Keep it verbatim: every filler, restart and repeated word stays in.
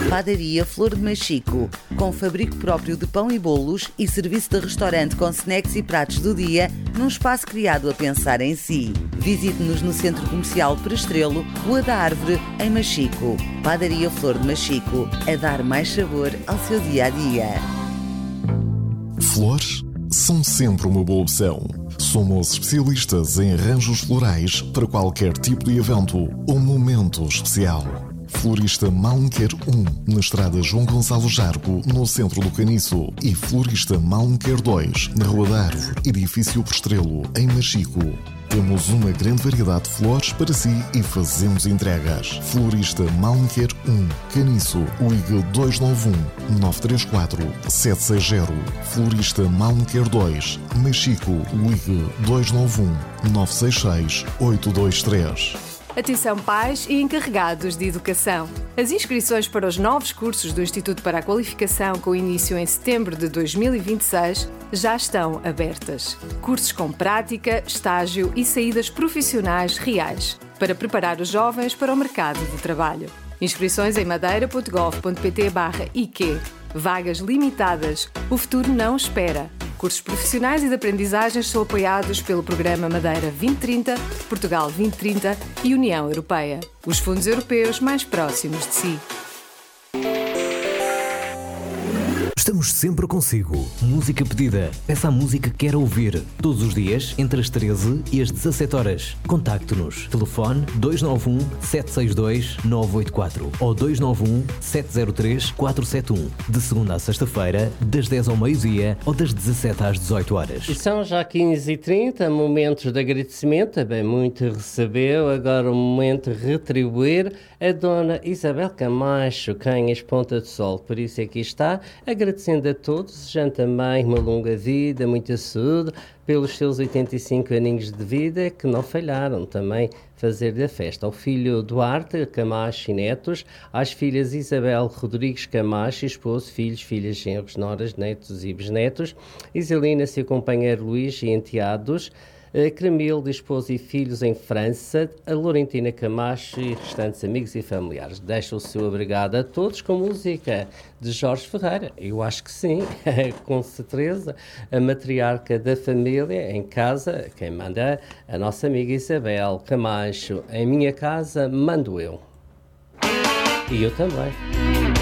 Padaria Flor de Machico, com fabrico próprio de pão e bolos e serviço de restaurante com snacks e pratos do dia, num espaço criado a pensar em si. Visite-nos no Centro Comercial Perestrelo, Rua da Árvore, em Machico. Padaria Flor de Machico, a dar mais sabor ao seu dia-a-dia. Flores são sempre uma boa opção. Somos especialistas em arranjos florais para qualquer tipo de evento ou momento especial. Florista Malmquer um, na estrada João Gonçalo Jargo, no centro do Caniço. E Florista Malmquer dois, na Rua da Árvore, edifício Perestrelo, em Machico. Temos uma grande variedade de flores para si e fazemos entregas. Florista Malmquer um, Caniço, ligue dois nove um, nove três quatro, sete seis zero. Florista Malmquer dois, Machico, ligue dois nove um, nove seis seis, oito dois três. Atenção pais e encarregados de educação. As inscrições para os novos cursos do Instituto para a Qualificação, com início em setembro de dois mil e vinte e seis, já estão abertas. Cursos com prática, estágio e saídas profissionais reais, para preparar os jovens para o mercado de trabalho. Inscrições em madeira ponto gov ponto pt barra I Q. Vagas limitadas. O futuro não espera. Cursos profissionais e de aprendizagens são apoiados pelo Programa Madeira vinte trinta, Portugal vinte trinta e União Europeia. Os fundos europeus mais próximos de si. Estamos sempre consigo. Música pedida. Peça a música que quer ouvir. Todos os dias, entre as treze e as dezassete horas. Contacte-nos. Telefone dois nove um, sete seis dois, nove oito quatro ou dois nove um, sete zero três, quatro sete um. De segunda a sexta-feira, das dez ao meio-dia ou das dezassete às dezoito horas. E são já quinze e trinta, momentos de agradecimento. Bem, muito recebeu. Agora o momento de retribuir a dona Isabel Camacho, Canhas Ponta do Sol. Por isso aqui está, agradecendo a todos, desejando também uma longa vida, muita saúde, pelos seus oitenta e cinco aninhos de vida, que não falharam também fazer da festa ao filho Duarte Camacho e netos, às filhas Isabel Rodrigues Camacho, esposo, filhos, filhas, genros, noras, netos e bisnetos, Iselina, seu companheiro Luís e enteados, Camilo, esposo e filhos em França, a Laurentina Camacho e restantes amigos e familiares. Deixa o seu obrigado a todos com música de Jorge Ferreira. Eu acho que sim, com certeza. A matriarca da família em casa, quem manda, a nossa amiga Isabel Camacho. Em minha casa, mando eu. E eu também.